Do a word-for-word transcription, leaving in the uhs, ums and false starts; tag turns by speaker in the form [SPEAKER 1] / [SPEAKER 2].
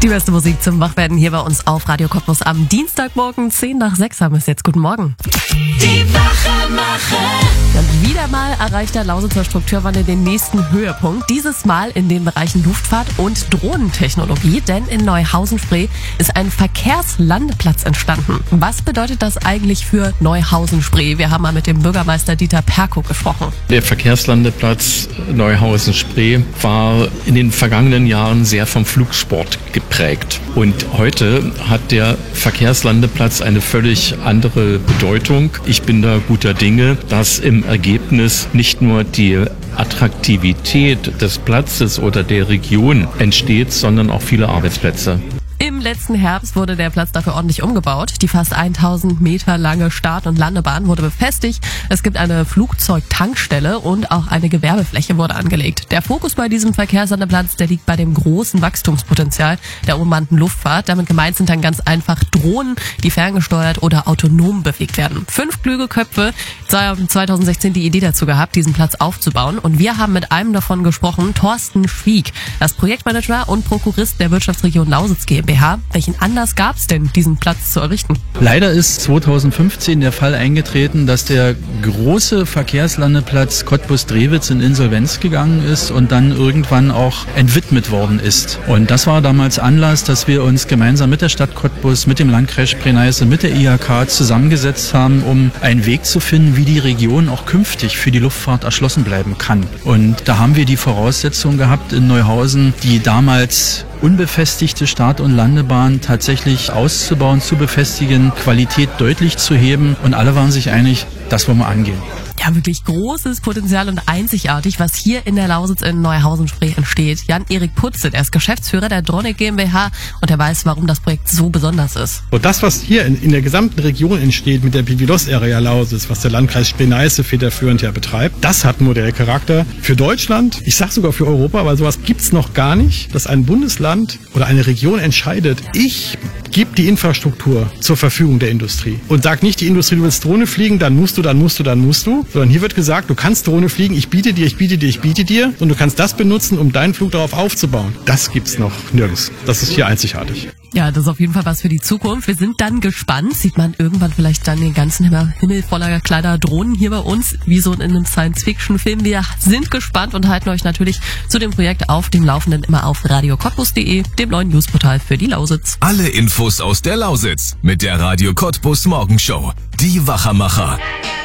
[SPEAKER 1] Die beste Musik zum Wachwerden hier bei uns auf Radio Cottbus am Dienstagmorgen. zehn nach sechs haben wir es jetzt. Guten Morgen.
[SPEAKER 2] Die Wachermacher.
[SPEAKER 1] Und wieder mal erreicht der Lausitzer Strukturwandel den nächsten Höhepunkt. Dieses Mal in den Bereichen Luftfahrt und Drohnentechnologie. Denn in Neuhausen-Spree ist ein Verkehrslandeplatz entstanden. Was bedeutet das eigentlich für Neuhausen-Spree? Wir haben mal mit dem Bürgermeister Dieter Perkow gesprochen.
[SPEAKER 3] Der Verkehrslandeplatz Neuhausen-Spree war in den vergangenen Jahren sehr vom Flugsport geprägt. Und heute hat der Verkehrslandeplatz eine völlig andere Bedeutung. Ich bin da guter Dinge, dass im Ergebnis nicht nur die Attraktivität des Platzes oder der Region entsteht, sondern auch viele Arbeitsplätze.
[SPEAKER 1] Im letzten Herbst wurde der Platz dafür ordentlich umgebaut. Die fast tausend Meter lange Start- und Landebahn wurde befestigt. Es gibt eine Flugzeugtankstelle und auch eine Gewerbefläche wurde angelegt. Der Fokus bei diesem Verkehrslandeplatz, der liegt bei dem großen Wachstumspotenzial der unbemannten Luftfahrt. Damit gemeint sind dann ganz einfach Drohnen, die ferngesteuert oder autonom bewegt werden. Fünf kluge Köpfe haben zwanzig sechzehn die Idee dazu gehabt, diesen Platz aufzubauen. Und wir haben mit einem davon gesprochen, Thorsten Schwieg, das Projektmanager und Prokurist der Wirtschaftsregion Lausitz GmbH. Welchen Anlass gab es denn, diesen Platz zu errichten?
[SPEAKER 4] Leider ist zwanzig fünfzehn der Fall eingetreten, dass der große Verkehrslandeplatz Cottbus-Drewitz in Insolvenz gegangen ist und dann irgendwann auch entwidmet worden ist. Und das war damals Anlass, dass wir uns gemeinsam mit der Stadt Cottbus, mit dem Landkreis Spree-Neiße, mit der I H K zusammengesetzt haben, um einen Weg zu finden, wie die Region auch künftig für die Luftfahrt erschlossen bleiben kann. Und da haben wir die Voraussetzung gehabt in Neuhausen, die damals unbefestigte Start- und Landebahn tatsächlich auszubauen, zu befestigen, Qualität deutlich zu heben, und alle waren sich einig, das wollen wir angehen.
[SPEAKER 1] Ja, wirklich großes Potenzial und einzigartig, was hier in der Lausitz in Neuhausen-Spree entsteht. Jan-Erik Putze, der ist Geschäftsführer der Dronic GmbH und er weiß, warum das Projekt so besonders ist.
[SPEAKER 5] Und das, was hier in, in der gesamten Region entsteht mit der BiBiLoS-Area Lausitz, was der Landkreis Spree-Neiße federführend ja betreibt, das hat Modellcharakter für Deutschland, ich sag sogar für Europa, weil sowas gibt's noch gar nicht, dass ein Bundesland oder eine Region entscheidet, ich gebe die Infrastruktur zur Verfügung der Industrie und sagt nicht, die Industrie, du willst Drohne fliegen, dann musst du, dann musst du, dann musst du, sondern hier wird gesagt, du kannst Drohne fliegen, ich biete dir, ich biete dir, ich biete dir und du kannst das benutzen, um deinen Flug darauf aufzubauen. Das gibt's noch nirgends. Das ist hier einzigartig.
[SPEAKER 1] Ja, das ist auf jeden Fall was für die Zukunft. Wir sind dann gespannt. Sieht man irgendwann vielleicht dann den ganzen Himmel voller kleiner Drohnen hier bei uns, wie so in einem Science-Fiction-Film. Wir sind gespannt und halten euch natürlich zu dem Projekt auf dem Laufenden immer auf radio cottbus punkt de, dem neuen Newsportal für die Lausitz.
[SPEAKER 2] Alle Infos aus der Lausitz mit der Radio Cottbus Morgenshow. Die Wachermacher.